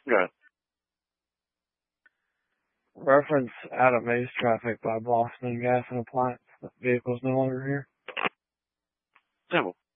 Good. Reference Adam Mace traffic by Boston Gas and Appliance. That vehicle's no longer here. Simple.